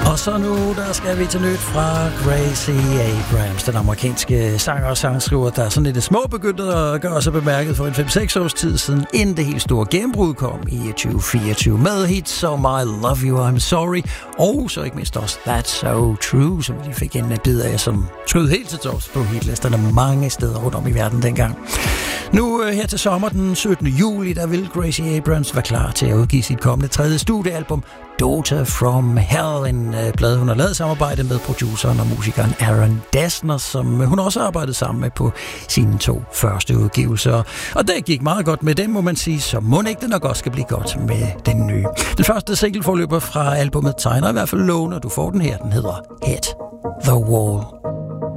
Og så nu, der skal vi til nyt fra Gracie Abrams, den amerikanske sanger og sangskriver, der er sådan lidt små begyndt at gøre sig bemærket for en 5-6 års tid siden, inden det helt store gennembrud kom i 2024 med hits som I Love You, I'm Sorry, og så ikke mindst også That's So True, som vi fik en bid af, som skød helt til tops på hitlisterne mange steder rundt om i verden dengang. Nu her til sommer den 17. juli, der vil Gracie Abrams være klar til at udgive sit kommende 3. studiealbum, Daughter From Hell, en plade, hun har lavet samarbejde med produceren og musikeren Aaron Dessner, som hun også har arbejdet sammen med på sine 2 første udgivelser. Og det gik meget godt med den, må man sige, så må ikke det nok også skal blive godt med den nye. Den første singleforløber fra albumet tegner i hvert fald loven, og du får den her, den hedder Hit the Wall.